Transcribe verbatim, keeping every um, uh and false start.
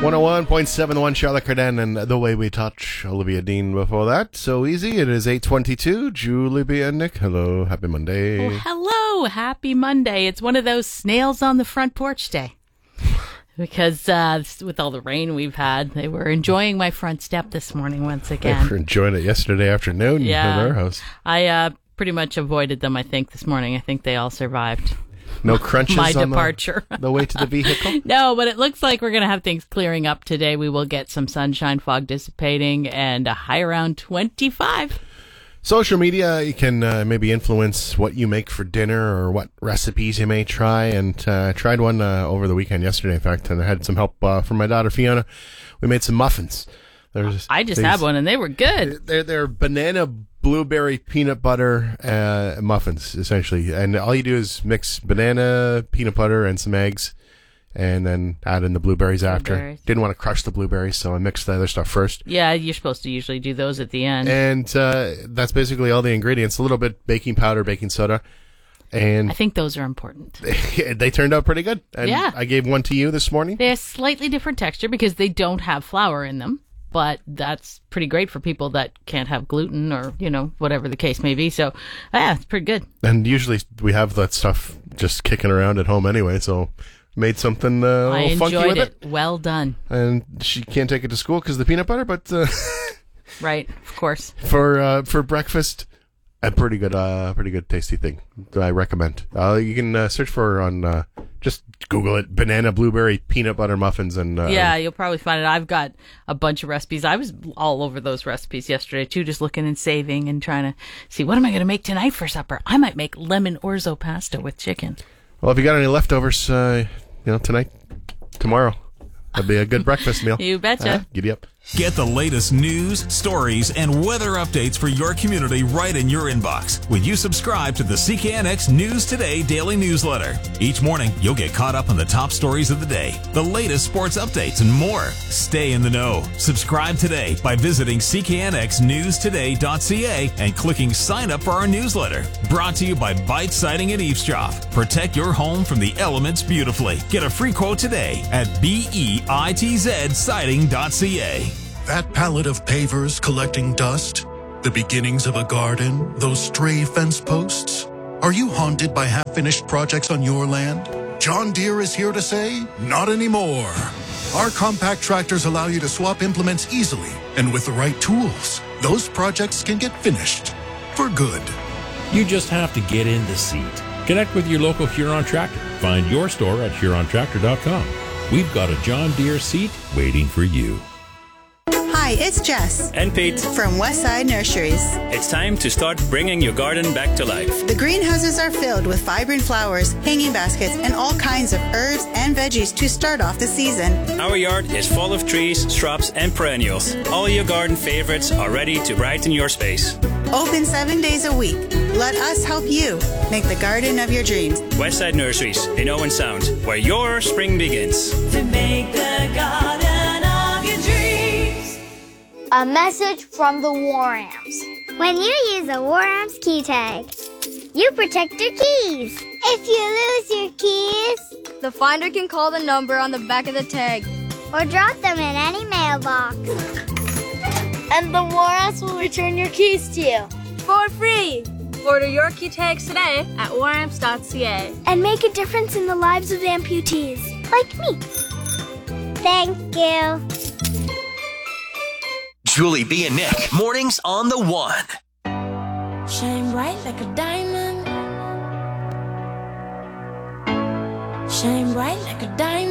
one oh one point seven one Charlotte Carden and The Way We Touch. Olivia Dean before that. So easy. It is eight twenty-two. Julie B. and Nick. Hello. Happy Monday. Oh, hello. Happy Monday. It's one of those snails on the front porch day. Because uh, with all the rain we've had, they were enjoying my front step this morning once again. They were enjoying it yesterday afternoon yeah. in our house. I uh, pretty much avoided them, I think, this morning. I think they all survived. No crunches my on departure. The, the way to the vehicle? No, but it looks like we're going to have things clearing up today. We will get some sunshine, fog dissipating, and a high around twenty-five. Social media, you can uh, maybe influence what you make for dinner or what recipes you may try. And uh, I tried one uh, over the weekend yesterday, in fact, and I had some help uh, from my daughter, Fiona. We made some muffins. There's, I just had one, and they were good. They're, they're banana blueberry peanut butter uh, muffins, essentially. And all you do is mix banana, peanut butter, and some eggs, and then add in the blueberries after. Blueberries. Didn't want to crush the blueberries, so I mixed the other stuff first. Yeah, you're supposed to usually do those at the end. And uh, that's basically all the ingredients. A little bit baking powder, baking soda. And I think those are important. They, they turned out pretty good. And yeah. I gave one to you this morning. They're slightly different texture because they don't have flour in them. But that's pretty great for people that can't have gluten or, you know, whatever the case may be. So, yeah, it's pretty good. And usually we have that stuff just kicking around at home anyway, so made something uh, a I little funky enjoyed with it. it. Well done. And she can't take it to school because of the peanut butter, but uh, right, of course. For uh, for breakfast, a pretty good, uh, pretty good, tasty thing. I recommend. Uh, you can uh, search for on uh, just Google it: banana blueberry peanut butter muffins. And uh, yeah, you'll probably find it. I've got a bunch of recipes. I was all over those recipes yesterday too, just looking and saving and trying to see what am I going to make tonight for supper. I might make lemon orzo pasta with chicken. Well, if you got any leftovers, uh, you know, tonight, tomorrow, that'd be a good breakfast meal. You betcha. Uh, giddy up. Get the latest news, stories, and weather updates for your community right in your inbox when you subscribe to the C K N X News Today daily newsletter. Each morning, you'll get caught up on the top stories of the day, the latest sports updates, and more. Stay in the know. Subscribe today by visiting c k n x news today dot c a and clicking sign up for our newsletter. Brought to you by Bite Siding and Eavesdrop. Protect your home from the elements beautifully. Get a free quote today at bitz siding dot c a. That pallet of pavers collecting dust? The beginnings of a garden? Those stray fence posts? Are you haunted by half-finished projects on your land? John Deere is here to say, not anymore. Our compact tractors allow you to swap implements easily, and with the right tools, those projects can get finished. For good. You just have to get in the seat. Connect with your local Huron tractor. Find your store at huron tractor dot com. We've got a John Deere seat waiting for you. Hi, it's Jess. And Pete. From Westside Nurseries. It's time to start bringing your garden back to life. The greenhouses are filled with vibrant flowers, hanging baskets, and all kinds of herbs and veggies to start off the season. Our yard is full of trees, shrubs, and perennials. All your garden favorites are ready to brighten your space. Open seven days a week. Let us help you make the garden of your dreams. Westside Nurseries in Owen Sound, where your spring begins. To make the garden of your dreams. A message from the War Amps. When you use a War Amps key tag, you protect your keys. If you lose your keys, the finder can call the number on the back of the tag or drop them in any mailbox. And the War Amps will return your keys to you for free. Order your key tags today at war amps dot c a and make a difference in the lives of amputees like me. Thank you. Julie B and Nick, mornings on the one. Shine bright like a diamond. Shine bright like a diamond.